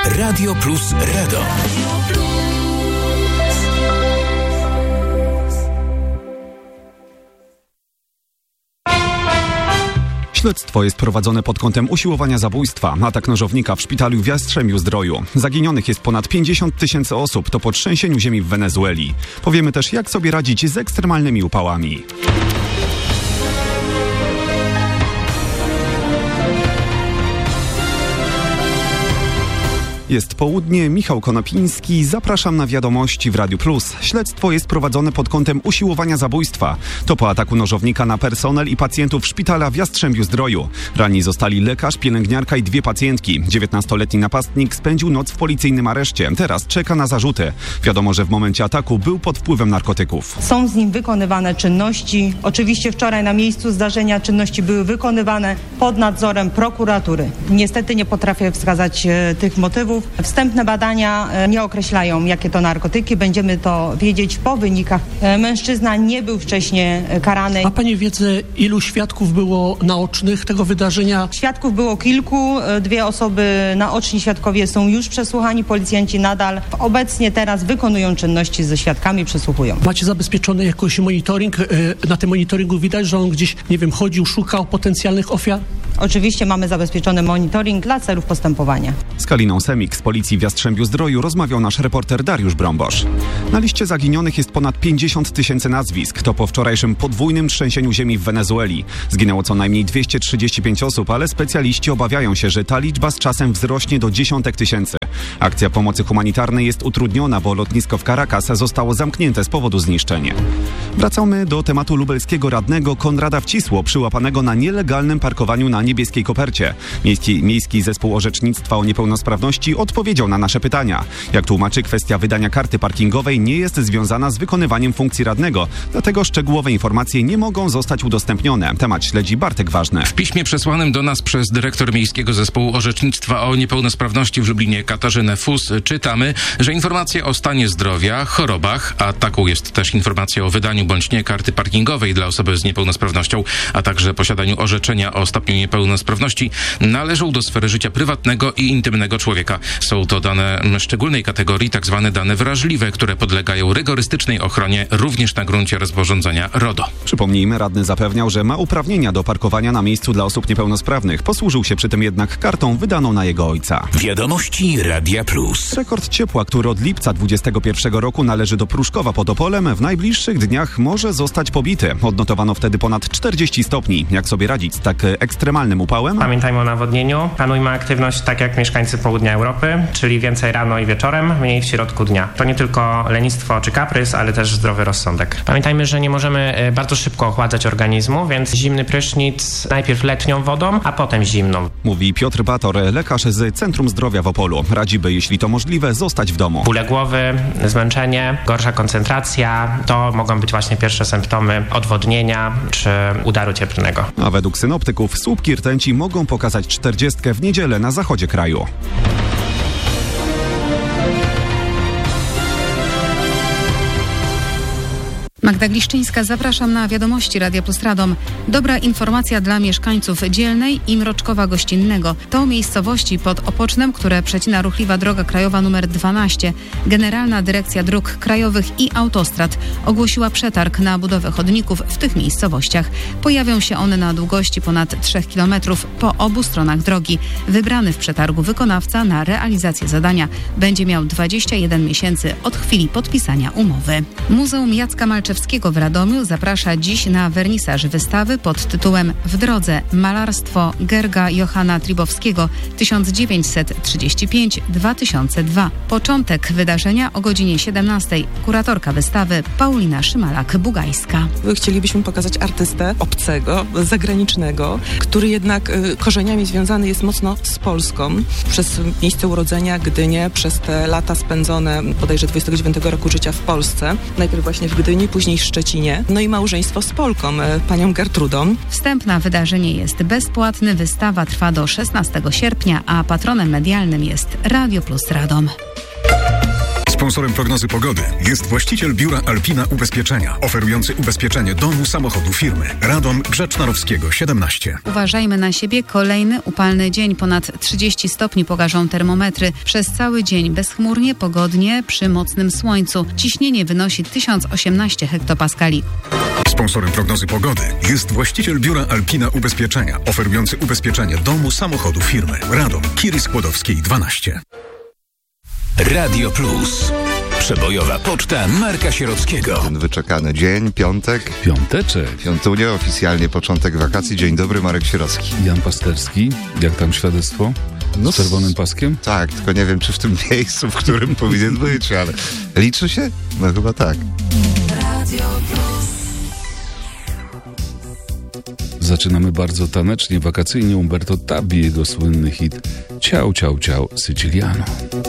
Radio Plus Radom. Śledztwo jest prowadzone pod kątem usiłowania zabójstwa. Atak nożownika w szpitalu w Jastrzębiu-Zdroju. Zaginionych jest ponad 50 000 osób. To po trzęsieniu ziemi w Wenezueli. Powiemy też, jak sobie radzić z ekstremalnymi upałami. Jest południe, Michał Konopiński, zapraszam na wiadomości w Radiu Plus. Śledztwo jest prowadzone pod kątem usiłowania zabójstwa. To po ataku nożownika na personel i pacjentów szpitala w Jastrzębiu-Zdroju. Ranni zostali lekarz, pielęgniarka i 2 pacjentki. 19-letni napastnik spędził noc w policyjnym areszcie. Teraz czeka na zarzuty. Wiadomo, że w momencie ataku był pod wpływem narkotyków. Są z nim wykonywane czynności. Oczywiście wczoraj na miejscu zdarzenia czynności były wykonywane pod nadzorem prokuratury. Niestety nie potrafię wskazać tych motywów. Wstępne badania nie określają, jakie to narkotyki. Będziemy to wiedzieć po wynikach. Mężczyzna nie był wcześniej karany. Ma pani wiedzę, ilu świadków było naocznych tego wydarzenia? Świadków było kilku. 2 osoby, naoczni świadkowie są już przesłuchani. Policjanci nadal obecnie teraz wykonują czynności ze świadkami, przesłuchują. Macie zabezpieczony jakoś monitoring? Na tym monitoringu widać, że on gdzieś, nie wiem, chodził, szukał potencjalnych ofiar? Oczywiście mamy zabezpieczony monitoring dla celów postępowania. Z Kaliną Semik z policji w Jastrzębiu-Zdroju rozmawiał nasz reporter Dariusz Brąbosz. Na liście zaginionych jest ponad 50 000 nazwisk. To po wczorajszym podwójnym trzęsieniu ziemi w Wenezueli. Zginęło co najmniej 235 osób, ale specjaliści obawiają się, że ta liczba z czasem wzrośnie do dziesiątek tysięcy. Akcja pomocy humanitarnej jest utrudniona, bo lotnisko w Caracas zostało zamknięte z powodu zniszczenia. Wracamy do tematu lubelskiego radnego Konrada Wcisło, przyłapanego na nielegalnym parkowaniu na Niebieskiej Kopercie. Miejski Zespół Orzecznictwa o Niepełnosprawności odpowiedział na nasze pytania. Jak tłumaczy, kwestia wydania karty parkingowej nie jest związana z wykonywaniem funkcji radnego, dlatego szczegółowe informacje nie mogą zostać udostępnione. Temat śledzi Bartek Ważny. W piśmie przesłanym do nas przez dyrektor Miejskiego Zespołu Orzecznictwa o Niepełnosprawności w Lublinie Katarzynę Fus czytamy, że informacje o stanie zdrowia, chorobach, a taką jest też informacja o wydaniu bądź nie karty parkingowej dla osoby z niepełnosprawnością, a także posiadaniu orzeczenia o stopniu niepełnosprawności, należą do sfery życia prywatnego i intymnego człowieka. Są to dane szczególnej kategorii, tak zwane dane wrażliwe, które podlegają rygorystycznej ochronie również na gruncie rozporządzenia RODO. Przypomnijmy, radny zapewniał, że ma uprawnienia do parkowania na miejscu dla osób niepełnosprawnych. Posłużył się przy tym jednak kartą wydaną na jego ojca. Wiadomości Radia Plus. Rekord ciepła, który od lipca 2021 roku należy do Pruszkowa pod Opolem, w najbliższych dniach może zostać pobity. Odnotowano wtedy ponad 40 stopni. Jak sobie radzić z tak ekstremalnym upałem? Pamiętajmy o nawodnieniu. Planujmy aktywność tak jak mieszkańcy południa Europy, czyli więcej rano i wieczorem, mniej w środku dnia. To nie tylko lenistwo czy kaprys, ale też zdrowy rozsądek. Pamiętajmy, że nie możemy bardzo szybko ochładzać organizmu, więc zimny prysznic najpierw letnią wodą, a potem zimną. Mówi Piotr Bator, lekarz z Centrum Zdrowia w Opolu. Radzi, by jeśli to możliwe, zostać w domu. Bóle głowy, zmęczenie, gorsza koncentracja, to mogą być właśnie pierwsze symptomy odwodnienia czy udaru cieplnego. A według synoptyków słupki rtęci mogą pokazać 40 w niedzielę na zachodzie kraju. Magda Gliszczyńska, zapraszam na wiadomości Radia Plus Radom. Dobra informacja dla mieszkańców Dzielnej i Mroczkowa Gościnnego. To miejscowości pod Opocznem, które przecina ruchliwa droga krajowa nr 12. Generalna Dyrekcja Dróg Krajowych i Autostrad ogłosiła przetarg na budowę chodników w tych miejscowościach. Pojawią się one na długości ponad 3 km po obu stronach drogi. Wybrany w przetargu wykonawca na realizację zadania będzie miał 21 miesięcy od chwili podpisania umowy. Muzeum Jacka Malczewskiego w Radomiu zaprasza dziś na wernisaż wystawy pod tytułem W drodze – malarstwo Gerga Johanna Tribowskiego 1935-2002. Początek wydarzenia o godzinie 17. Kuratorka wystawy Paulina Szymalak-Bugajska. Chcielibyśmy pokazać artystę obcego, zagranicznego, który jednak korzeniami związany jest mocno z Polską. Przez miejsce urodzenia Gdynię, przez te lata spędzone bodajże 29 roku życia w Polsce. Najpierw właśnie w Gdyni, później w Szczecinie. No i małżeństwo z Polką, panią Gertrudą. Wstęp na wydarzenie jest bezpłatny. Wystawa trwa do 16 sierpnia, a patronem medialnym jest Radio Plus Radom. Sponsorem prognozy pogody jest właściciel biura Alpina Ubezpieczenia, oferujący ubezpieczenie domu, samochodu, firmy. Radom Grzecznorowskiego 17. Uważajmy na siebie. Kolejny upalny dzień. Ponad 30 stopni pokażą termometry. Przez cały dzień bezchmurnie, pogodnie, przy mocnym słońcu. Ciśnienie wynosi 1018 hektopaskali. Sponsorem prognozy pogody jest właściciel biura Alpina Ubezpieczenia, oferujący ubezpieczenie domu, samochodu, firmy. Radom Kiry Skłodowskiej 12. Radio Plus. Przebojowa poczta Marka Sierockiego. Ten wyczekany dzień, piątek. Piąteczek. Piątunie, oficjalnie początek wakacji. Dzień dobry, Marek Sierocki. Jan Pasterski. Jak tam świadectwo? Z czerwonym paskiem? Tak, tylko nie wiem, czy w tym miejscu, w którym powinien być, ale liczy się? No chyba tak. Radio Plus. Zaczynamy bardzo tanecznie, wakacyjnie. Umberto Tabi, jego słynny hit Ciao, ciao, ciao, Siciliano.